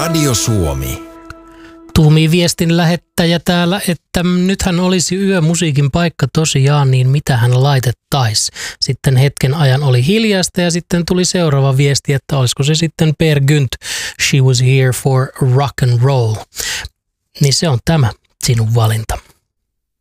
Radio Suomi. Tuumi-viestin lähettäjä täällä, että nythän olisi yömusiikin paikka tosiaan, niin mitä hän laitettaisi. Sitten hetken ajan oli hiljaista ja sitten tuli seuraava viesti, että olisiko se sitten Per Gynt, She Was Here for Rock and Roll. Niin se on tämä sinun valinta.